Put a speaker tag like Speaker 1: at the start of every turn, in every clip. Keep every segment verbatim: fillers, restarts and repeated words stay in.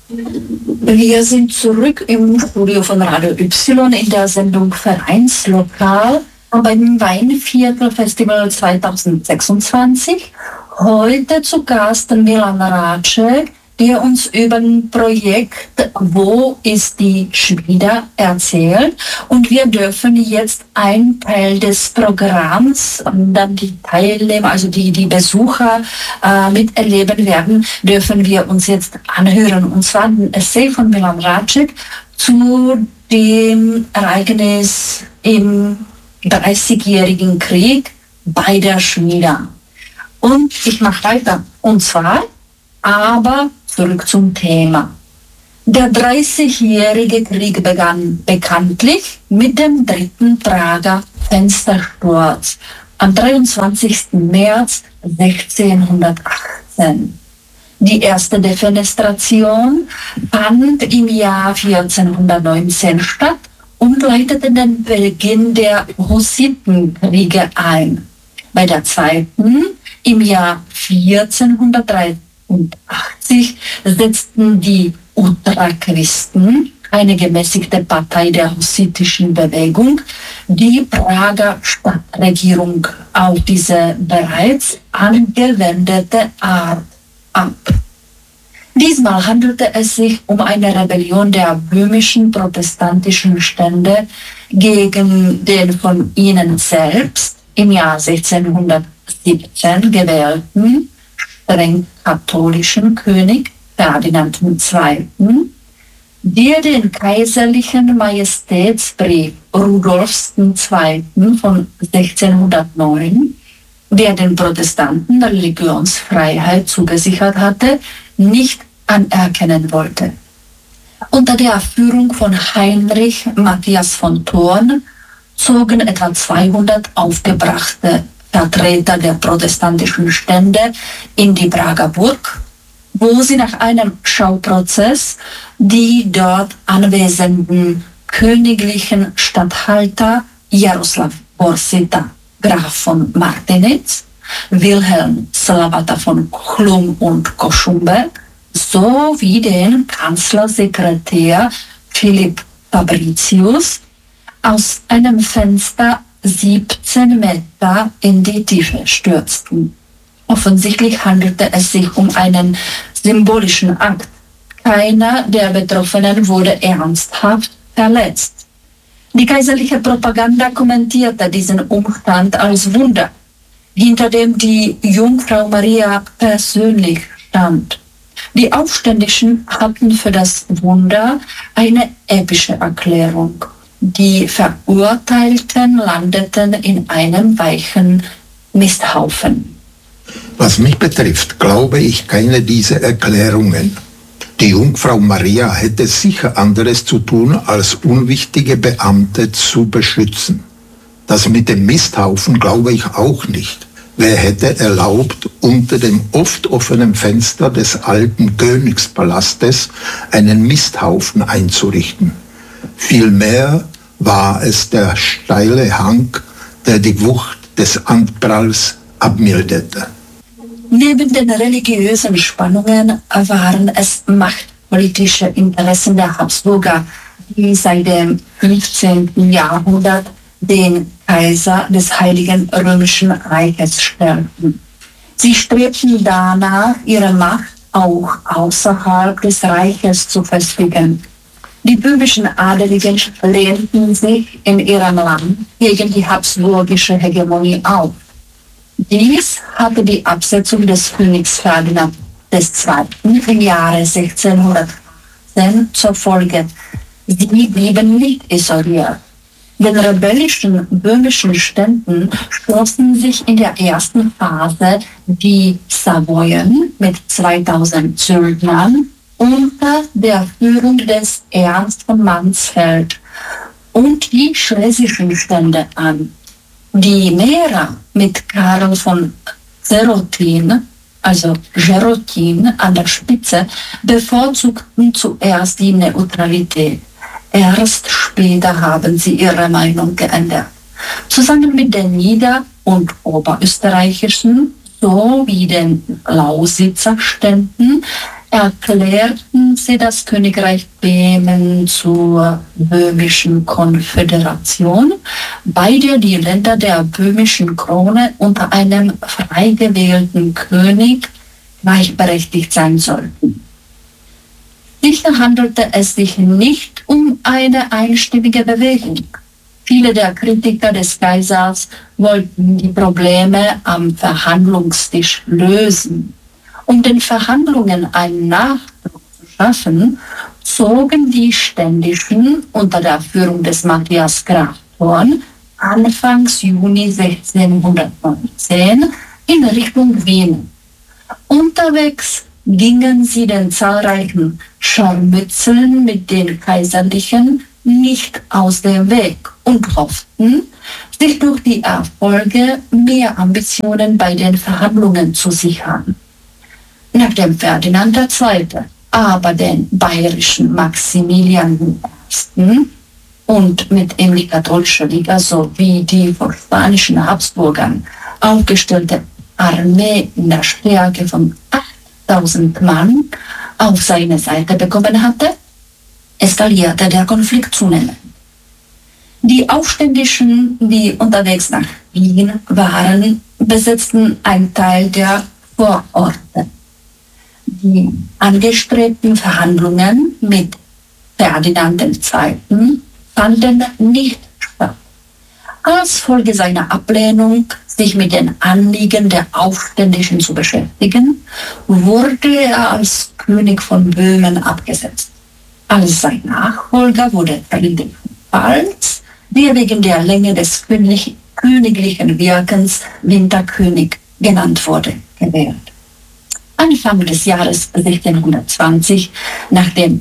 Speaker 1: Wir sind zurück im Studio von Radio Y in der Sendung Vereinslokal beim Weinviertel-Festival zweitausendsechsundzwanzig. Heute zu Gast Milan Racek, der uns über ein Projekt Wo ist die Schmiede erzählt. Und wir dürfen jetzt einen Teil des Programms, dann die Teilnehmer, also die, die Besucher äh, miterleben werden, dürfen wir uns jetzt anhören. Und zwar ein Essay von Milan Racek zu dem Ereignis im dreißigjährigen Krieg bei der Schmiede. Und ich mache weiter. Und zwar, aber zurück zum Thema. Der dreißigjährige Krieg begann bekanntlich mit dem dritten Prager Fenstersturz am dreiundzwanzigsten März sechzehnhundertachtzehn. Die erste Defenestration fand im Jahr vierzehnhundertneunzehn statt und leitete den Beginn der Hussitenkriege ein. Bei der zweiten, im Jahr vierzehnhundertdreiundachtzig, setzten die Utraquisten, eine gemäßigte Partei der hussitischen Bewegung, die Prager Stadtregierung auf diese bereits angewendete Art ab. Diesmal handelte es sich um eine Rebellion der böhmischen protestantischen Stände gegen den von ihnen selbst im Jahr sechzehnhundertsiebzehn gewählten streng katholischen König Ferdinand der Zweite., der den kaiserlichen Majestätsbrief Rudolfs der Zweite. Von sechzehnhundertneun, der den Protestanten Religionsfreiheit zugesichert hatte, nicht anerkennen wollte. Unter der Führung von Heinrich Matthias von Thurn zogen etwa zweihundert aufgebrachte Vertreter der protestantischen Stände in die Prager Burg, wo sie nach einem Schauprozess die dort anwesenden königlichen Statthalter Jaroslav Borsita, Graf von Martinitz, Wilhelm Slavata von Chlum und Koschumberg sowie den Kanzlersekretär Philipp Fabricius aus einem Fenster siebzehn Meter in die Tiefe stürzten. Offensichtlich handelte es sich um einen symbolischen Akt. Keiner der Betroffenen wurde ernsthaft verletzt. Die kaiserliche Propaganda kommentierte diesen Umstand als Wunder, hinter dem die Jungfrau Maria persönlich stand. Die Aufständischen hatten für das Wunder eine epische Erklärung. Die Verurteilten landeten in einem weichen Misthaufen.
Speaker 2: Was mich betrifft, glaube ich keine dieser Erklärungen. Die Jungfrau Maria hätte sicher anderes zu tun, als unwichtige Beamte zu beschützen. Das mit dem Misthaufen glaube ich auch nicht. Wer hätte erlaubt, unter dem oft offenen Fenster des alten Königspalastes einen Misthaufen einzurichten? Vielmehr war es der steile Hang, der die Wucht des Anpralls abmilderte.
Speaker 1: Neben den religiösen Spannungen waren es machtpolitische Interessen der Habsburger, die seit dem fünfzehnten Jahrhundert den Kaiser des Heiligen Römischen Reiches stellten. Sie strebten danach, ihre Macht auch außerhalb des Reiches zu festigen. Die böhmischen Adeligen lehnten sich in ihrem Land gegen die habsburgische Hegemonie auf. Dies hatte die Absetzung des Königs Ferdinand der Zweite. im Jahre sechzehnhundertachtzehn zur Folge. Sie blieben nicht isoliert. Den rebellischen böhmischen Ständen schlossen sich in der ersten Phase die Savoyen mit zweitausend Söldnern unter der Führung des Ernst von Mansfeld und die schlesischen Stände an. Die Mährer mit Karl von Zerotin, also Žerotín an der Spitze, bevorzugten zuerst die Neutralität. Erst später haben sie ihre Meinung geändert. Zusammen mit den nieder- und oberösterreichischen sowie den Lausitzer Ständen erklärten sie das Königreich Böhmen zur böhmischen Konföderation, bei der die Länder der böhmischen Krone unter einem frei gewählten König gleichberechtigt sein sollten. Sicher handelte es sich nicht um eine einstimmige Bewegung. Viele der Kritiker des Kaisers wollten die Probleme am Verhandlungstisch lösen. Um den Verhandlungen einen Nachdruck zu schaffen, zogen die Ständischen unter der Führung des Matthias Graf Thorn anfangs Juni sechzehnhundertneunzehn in Richtung Wien. Unterwegs gingen sie den zahlreichen Scharmützeln mit den Kaiserlichen nicht aus dem Weg und hofften, sich durch die Erfolge mehr Ambitionen bei den Verhandlungen zu sichern. Nachdem Ferdinand der Zweite aber den bayerischen Maximilian I. und mit ihm die katholische Liga sowie die von spanischen Habsburgern aufgestellte Armee in der Stärke von achttausend Mann auf seine Seite bekommen hatte, eskalierte der Konflikt zunehmend. Die Aufständischen, die unterwegs nach Wien waren, besetzten einen Teil der Vororte. Die angestrebten Verhandlungen mit Ferdinand der Zweite fanden nicht statt. Als Folge seiner Ablehnung, sich mit den Anliegen der Aufständischen zu beschäftigen, wurde er als König von Böhmen abgesetzt. Als sein Nachfolger wurde Friedrich von Pfalz, der wegen der Länge des königlich, königlichen Wirkens Winterkönig genannt wurde, gewählt. Anfang des Jahres sechzehnhundertzwanzig, nach dem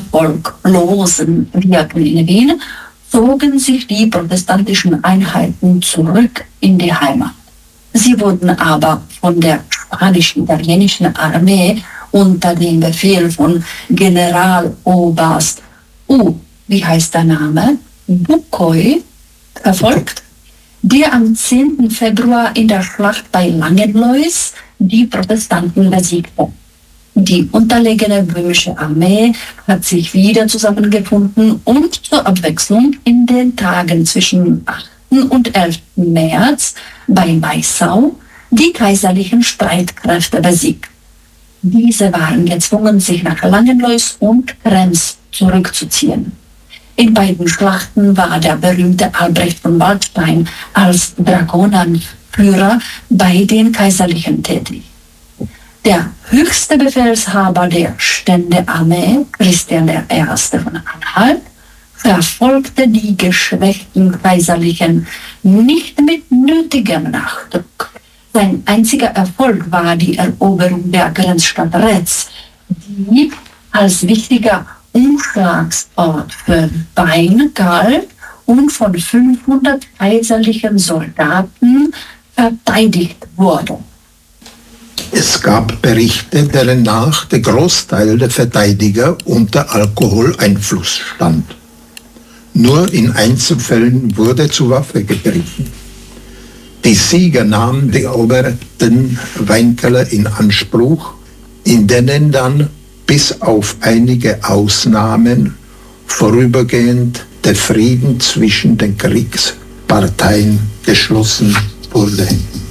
Speaker 1: erfolglosen Wirken in Wien, zogen sich die protestantischen Einheiten zurück in die Heimat. Sie wurden aber von der spanisch-italienischen Armee unter dem Befehl von Generaloberst U, wie heißt der Name, Bucquoy, verfolgt, der am zehnten Februar in der Schlacht bei Langenlois die Protestanten besiegte. Die unterlegene böhmische Armee hat sich wieder zusammengefunden und zur Abwechslung in den Tagen zwischen achten und elften März bei Maisau die kaiserlichen Streitkräfte besiegt. Diese waren gezwungen, sich nach Langenlois und Krems zurückzuziehen. In beiden Schlachten war der berühmte Albrecht von Waldstein als Dragonenführer bei den Kaiserlichen tätig. Der höchste Befehlshaber der Ständearmee, Christian der Erste von Anhalt, verfolgte die geschwächten Kaiserlichen nicht mit nötigem Nachdruck. Sein einziger Erfolg war die Eroberung der Grenzstadt Retz, die als wichtiger Umschlagsort für Wein galt und von fünfhundert kaiserlichen Soldaten verteidigt wurde.
Speaker 2: Es gab Berichte, deren nach der Großteil der Verteidiger unter Alkoholeinfluss stand. Nur in Einzelfällen wurde zur Waffe gegriffen. Die Sieger nahmen die eroberten Weinkeller in Anspruch, in denen dann bis auf einige Ausnahmen vorübergehend der Frieden zwischen den Kriegsparteien geschlossen wurde.